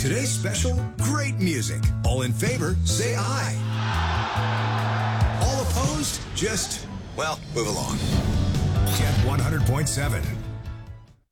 Today's special, great music. All in favor, say aye. All opposed, just, well, move along. Get 100.7.